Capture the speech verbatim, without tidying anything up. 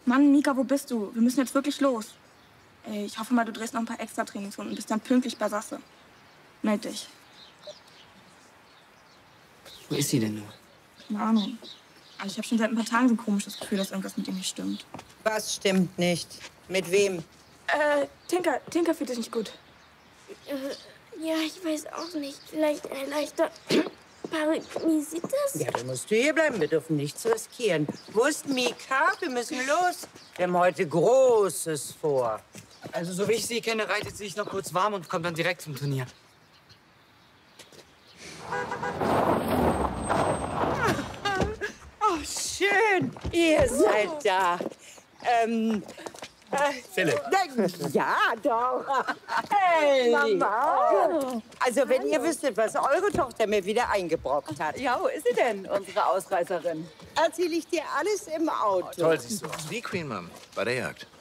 Mann, Mika, wo bist du? Wir müssen jetzt wirklich los. Ey, ich hoffe mal, du drehst noch ein paar extra Trainingsrunden und bist dann pünktlich bei Sasse. Meld dich. Wo ist sie denn nur? Keine Ahnung. Aber ich habe schon seit ein paar Tagen so ein komisches Gefühl, dass irgendwas mit ihm nicht stimmt. Was stimmt nicht? Mit wem? Äh, Tinker, Tinker fühlt sich nicht gut. Äh, ja, ich weiß auch nicht. Vielleicht ein leichter Parkinesitis? Ja, dann musst du hier bleiben. Wir dürfen nichts riskieren. Wo ist Mika? Wir müssen los. Wir haben heute Großes vor. Also, so wie ich sie kenne, reitet sie sich noch kurz warm und kommt dann direkt zum Turnier. Oh, schön. Ihr seid da. Ähm, äh, Philipp. Ja, doch. Hey. Mama. Also, wenn ihr wüsstet, was eure Tochter mir wieder eingebrockt hat. Ja, wo ist sie denn, unsere Ausreißerin? Erzähle ich dir alles im Auto. Toll, siehst du aus wie Queen Mom bei der Jagd.